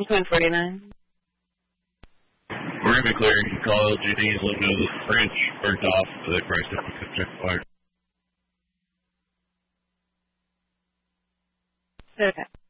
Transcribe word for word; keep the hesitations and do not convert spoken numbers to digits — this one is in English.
Twin forty-nine. We're going to be clearing call L G Ds, let them know the branch burnt off, so they priced it to check fire. Okay.